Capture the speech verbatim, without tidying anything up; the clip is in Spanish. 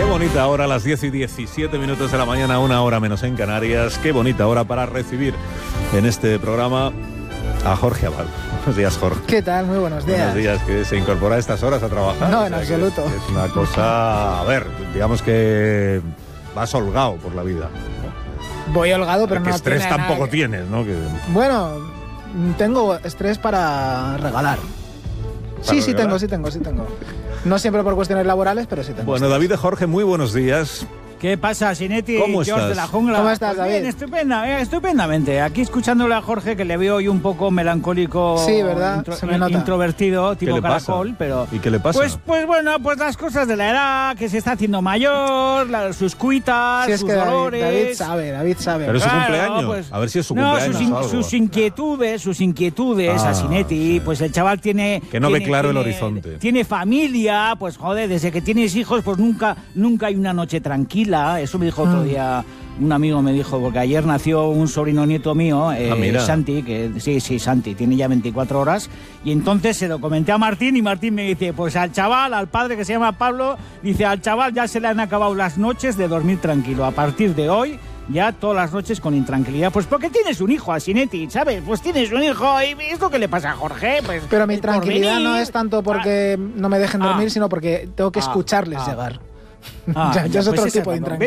bonita hora, las diez y diecisiete minutos de la mañana, una hora menos en Canarias. Qué bonita hora para recibir en este programa a Jorge Abad. Buenos días, Jorge. ¿Qué tal? Muy buenos días. Buenos días, que se incorpora a estas horas a trabajar. No, o en sea, absoluto. Es una cosa, a ver, digamos que vas holgado por la vida. Voy holgado, pero que no estrés tiene tampoco nada que... tienes, ¿no? Que... Bueno, tengo estrés para regalar. ¿Para sí, sí regalar? tengo, sí tengo, sí tengo. No siempre por cuestiones laborales, pero sí tengo. Bueno, estrés. David de Jorge, muy buenos días. ¿Qué pasa, Sinetti? ¿Cómo George estás? de la Jungla. ¿Cómo estás, Pues bien, David? estupenda, eh, estupendamente. Aquí escuchándole a Jorge, que le veo hoy un poco melancólico. Sí, ¿verdad? Se me nota. Introvertido, tipo le pasa? caracol, pero... ¿Y qué le pasa? Pues, pues bueno, pues las cosas de la edad, que se está haciendo mayor, la- sus cuitas, Sí, es sus que David, dolores... David sabe, David sabe. Pero es su Claro, cumpleaños. pues- A ver si es su no, cumpleaños sus, in- o algo. sus inquietudes, sus inquietudes, Ah, a Sinetti, sí. pues el chaval tiene... Que no ve tiene- claro el tiene- horizonte. Tiene familia, pues joder, desde que tienes hijos, pues nunca, nunca hay una noche tranquila. Eso me dijo otro Mm. día un amigo, me dijo, porque ayer nació un sobrino nieto mío, eh, Ah, mira. Santi, que sí, sí, Santi, tiene ya veinticuatro horas, y entonces se lo comenté a Martín, y Martín me dice, pues al chaval, al padre que se llama Pablo, dice, al chaval ya se le han acabado las noches de dormir tranquilo. A partir de hoy, ya todas las noches con intranquilidad. Pues porque tienes un hijo, Asinetti, ¿sabes? Pues tienes un hijo, y es lo que le pasa a Jorge. Pues, Pero mi el tranquilidad porvenir. no es tanto porque no me dejen Ah. dormir, sino porque tengo que Ah. escucharles Ah. llegar. Ah, ya, ya es pues otro ese tipo de es- intranquilidad.